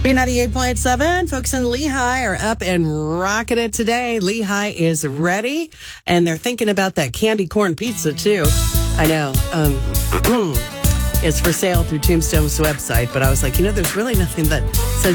B98.7, folks in Lehigh are up and rocking it today. Lehigh is ready, and they're thinking about that candy corn pizza, too. I know. It's for sale through Tombstone's website, but I was like, there's really nothing that says